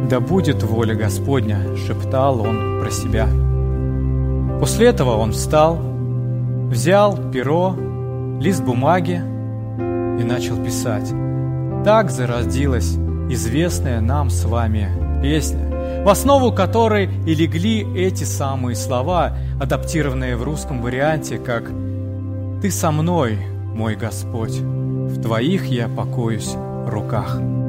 «Да будет воля Господня», — шептал он про себя. После этого он встал, взял перо, лист бумаги и начал писать. Так зародилась известная нам с вами песня, в основу которой и легли эти самые слова, адаптированные в русском варианте как «Ты со мной, мой Господь, в Твоих я покоюсь руках».